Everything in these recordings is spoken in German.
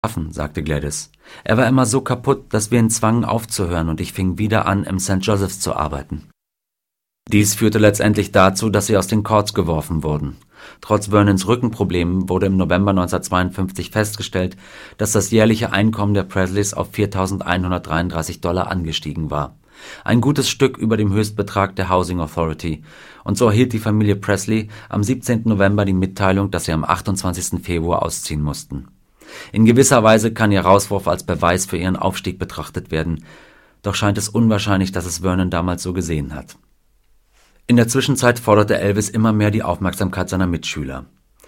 schaffen, sagte Gladys. Er war immer so kaputt, dass wir ihn zwangen aufzuhören und ich fing wieder an, im St. Joseph's zu arbeiten. Dies führte letztendlich dazu, dass sie aus den Courts geworfen wurden. Trotz Vernons Rückenproblemen wurde im November 1952 festgestellt, dass das jährliche Einkommen der Presleys auf $4.133 angestiegen war. Ein gutes Stück über dem Höchstbetrag der Housing Authority. Und so erhielt die Familie Presley am 17. November die Mitteilung, dass sie am 28. Februar ausziehen mussten. In gewisser Weise kann ihr Rauswurf als Beweis für ihren Aufstieg betrachtet werden, doch scheint es unwahrscheinlich, dass es Vernon damals so gesehen hat. In der Zwischenzeit forderte Elvis immer mehr die Aufmerksamkeit seiner Mitschüler.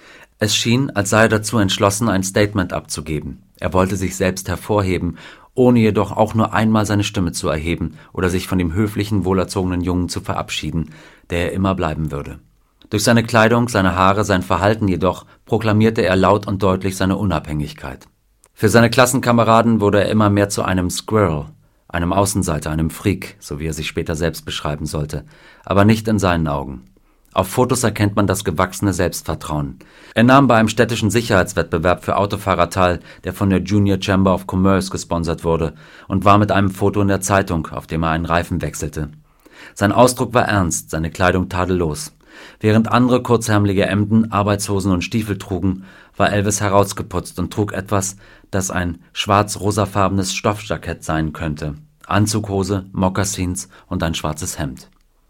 Es schien, als sei er dazu entschlossen, ein Statement abzugeben. Er wollte sich selbst hervorheben, ohne jedoch auch nur einmal seine Stimme zu erheben oder sich von dem höflichen, wohlerzogenen Jungen zu verabschieden, der er immer bleiben würde. Durch seine Kleidung, seine Haare, sein Verhalten jedoch proklamierte er laut und deutlich seine Unabhängigkeit. Für seine Klassenkameraden wurde er immer mehr zu einem Squirrel, einem Außenseiter, einem Freak, so wie er sich später selbst beschreiben sollte, aber nicht in seinen Augen. Auf Fotos erkennt man das gewachsene Selbstvertrauen. Er nahm bei einem städtischen Sicherheitswettbewerb für Autofahrer teil, der von der Junior Chamber of Commerce gesponsert wurde, und war mit einem Foto in der Zeitung, auf dem er einen Reifen wechselte. Sein Ausdruck war ernst, seine Kleidung tadellos. Während andere kurzärmelige Hemden, Arbeitshosen und Stiefel trugen, war Elvis herausgeputzt und trug etwas, das ein schwarz-rosafarbenes Stoffjackett sein könnte, Anzughose, Mokassins und ein schwarzes Hemd.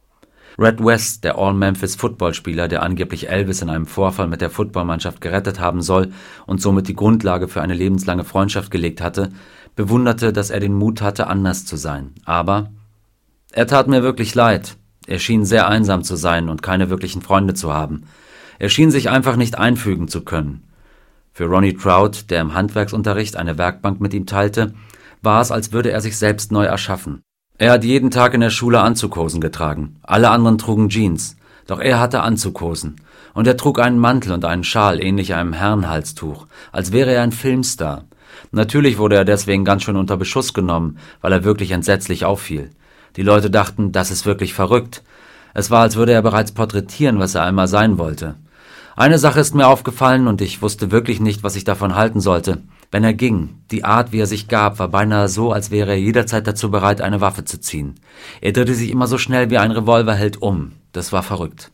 Red West, der All-Memphis-Footballspieler, der angeblich Elvis in einem Vorfall mit der Footballmannschaft gerettet haben soll und somit die Grundlage für eine lebenslange Freundschaft gelegt hatte, bewunderte, dass er den Mut hatte, anders zu sein. Aber er tat mir wirklich leid. Er schien sehr einsam zu sein und keine wirklichen Freunde zu haben. Er schien sich einfach nicht einfügen zu können. Für Ronnie Trout, der im Handwerksunterricht eine Werkbank mit ihm teilte, war es, als würde er sich selbst neu erschaffen. Er hat jeden Tag in der Schule Anzughosen getragen. Alle anderen trugen Jeans. Doch er hatte Anzughosen. Und er trug einen Mantel und einen Schal, ähnlich einem Herrenhalstuch, als wäre er ein Filmstar. Natürlich wurde er deswegen ganz schön unter Beschuss genommen, weil er wirklich entsetzlich auffiel. Die Leute dachten, das ist wirklich verrückt. Es war, als würde er bereits porträtieren, was er einmal sein wollte. Eine Sache ist mir aufgefallen und ich wusste wirklich nicht, was ich davon halten sollte. Wenn er ging, die Art, wie er sich gab, war beinahe so, als wäre er jederzeit dazu bereit, eine Waffe zu ziehen. Er drehte sich immer so schnell wie ein Revolverheld um. Das war verrückt.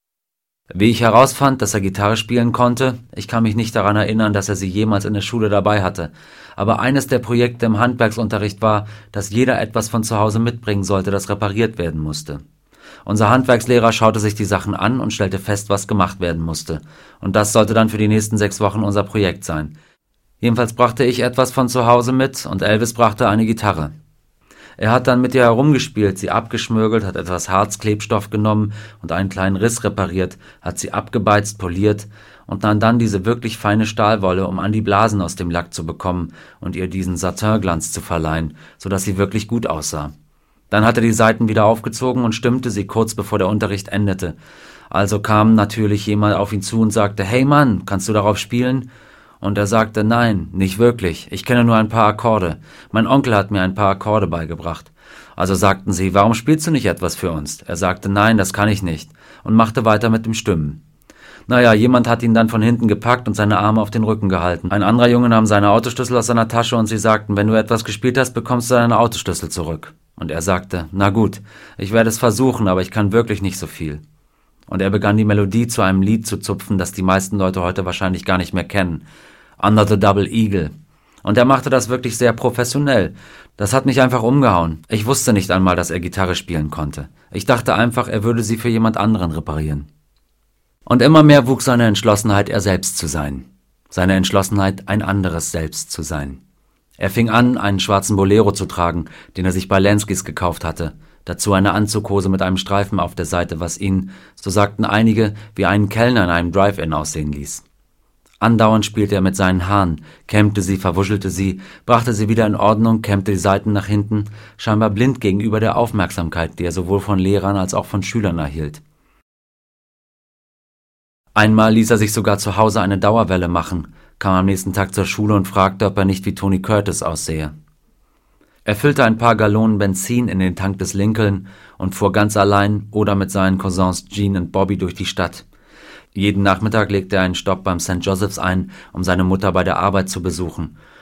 Wie ich herausfand, dass er Gitarre spielen konnte, ich kann mich nicht daran erinnern, dass er sie jemals in der Schule dabei hatte. Aber eines der Projekte im Handwerksunterricht war, dass jeder etwas von zu Hause mitbringen sollte, das repariert werden musste. Unser Handwerkslehrer schaute sich die Sachen an und stellte fest, was gemacht werden musste. Und das sollte dann für die nächsten 6 Wochen unser Projekt sein. Jedenfalls brachte ich etwas von zu Hause mit und Elvis brachte eine Gitarre. Er hat dann mit ihr herumgespielt, sie abgeschmürgelt, hat etwas Harzklebstoff genommen und einen kleinen Riss repariert, hat sie abgebeizt, poliert und nahm dann diese wirklich feine Stahlwolle, um an die Blasen aus dem Lack zu bekommen und ihr diesen Satin-Glanz zu verleihen, sodass sie wirklich gut aussah. Dann hat er die Saiten wieder aufgezogen und stimmte sie kurz bevor der Unterricht endete. Also kam natürlich jemand auf ihn zu und sagte, »Hey Mann, kannst du darauf spielen?« Und er sagte, »Nein, nicht wirklich. Ich kenne nur ein paar Akkorde. Mein Onkel hat mir ein paar Akkorde beigebracht.« Also sagten sie, »Warum spielst du nicht etwas für uns?« Er sagte, »Nein, das kann ich nicht« und machte weiter mit dem Stimmen. Naja, jemand hat ihn dann von hinten gepackt und seine Arme auf den Rücken gehalten. Ein anderer Junge nahm seine Autoschlüssel aus seiner Tasche und sie sagten, »Wenn du etwas gespielt hast, bekommst du deine Autoschlüssel zurück.« Und er sagte, »Na gut, ich werde es versuchen, aber ich kann wirklich nicht so viel.« Und er begann die Melodie zu einem Lied zu zupfen, das die meisten Leute heute wahrscheinlich gar nicht mehr kennen. Under the Double Eagle. Und er machte das wirklich sehr professionell. Das hat mich einfach umgehauen. Ich wusste nicht einmal, dass er Gitarre spielen konnte. Ich dachte einfach, er würde sie für jemand anderen reparieren. Und immer mehr wuchs seine Entschlossenheit, er selbst zu sein. Seine Entschlossenheit, ein anderes Selbst zu sein. Er fing an, einen schwarzen Bolero zu tragen, den er sich bei Lanskys gekauft hatte. Dazu eine Anzughose mit einem Streifen auf der Seite, was ihn, so sagten einige, wie einen Kellner in einem Drive-In aussehen ließ. Andauernd spielte er mit seinen Haaren, kämmte sie, verwuschelte sie, brachte sie wieder in Ordnung, kämmte die Seiten nach hinten, scheinbar blind gegenüber der Aufmerksamkeit, die er sowohl von Lehrern als auch von Schülern erhielt. Einmal ließ er sich sogar zu Hause eine Dauerwelle machen, kam am nächsten Tag zur Schule und fragte, ob er nicht wie Tony Curtis aussehe. Er füllte ein paar Gallonen Benzin in den Tank des Lincoln und fuhr ganz allein oder mit seinen Cousins Gene und Bobby durch die Stadt. Jeden Nachmittag legte er einen Stopp beim St. Joseph's ein, um seine Mutter bei der Arbeit zu besuchen.